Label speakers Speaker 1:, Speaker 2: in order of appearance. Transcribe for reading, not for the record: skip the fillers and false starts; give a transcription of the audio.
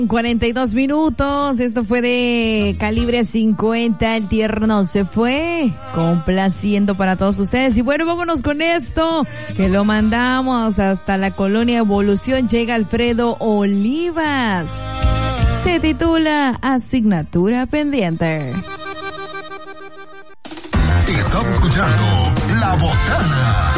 Speaker 1: 42 minutos, esto fue de Calibre 50, el tierno se fue, complaciendo para todos ustedes. Y bueno, vámonos con esto, que lo mandamos hasta la colonia Evolución, llega Alfredo Olivas. Se titula Asignatura Pendiente.
Speaker 2: Estás escuchando La Botana.